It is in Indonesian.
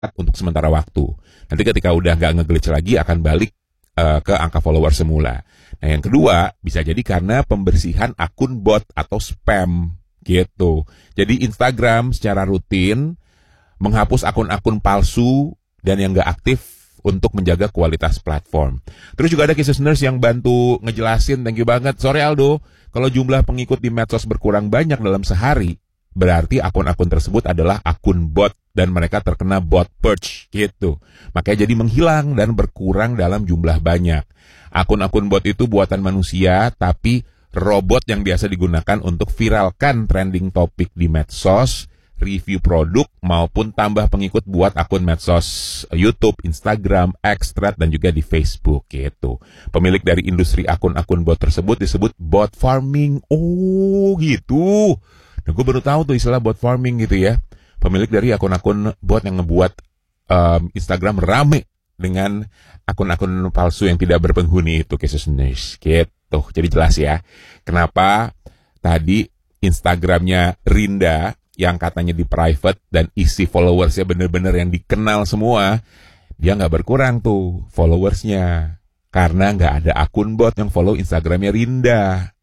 untuk sementara waktu. Nanti ketika udah nggak nge-glitch lagi akan balik ke angka follower semula. Nah yang kedua bisa jadi karena pembersihan akun bot atau spam gitu. Jadi Instagram secara rutin menghapus akun-akun palsu dan yang nggak aktif untuk menjaga kualitas platform. Terus juga ada Kisses Nurse yang bantu ngejelasin, thank you banget. Sorry Aldo, kalau jumlah pengikut di medsos berkurang banyak dalam sehari, berarti akun-akun tersebut adalah akun bot dan mereka terkena bot purge gitu. Makanya jadi menghilang dan berkurang dalam jumlah banyak. Akun-akun bot itu buatan manusia, tapi robot yang biasa digunakan untuk viralkan trending topik di medsos, review produk, maupun tambah pengikut buat akun medsos YouTube, Instagram, X, Threads, dan juga di Facebook gitu. Pemilik dari industri akun-akun bot tersebut disebut bot farming. Oh gitu. Nah gue baru tahu tuh istilah bot farming gitu ya. Pemilik dari akun-akun bot yang ngebuat Instagram rame dengan akun-akun palsu yang tidak berpenghuni itu, Kisses Nurse gitu. Jadi jelas ya kenapa tadi Instagramnya Rinda yang katanya di private dan isi followersnya bener-bener yang dikenal semua, dia nggak berkurang tuh followersnya karena nggak ada akun bot yang follow Instagramnya Rinda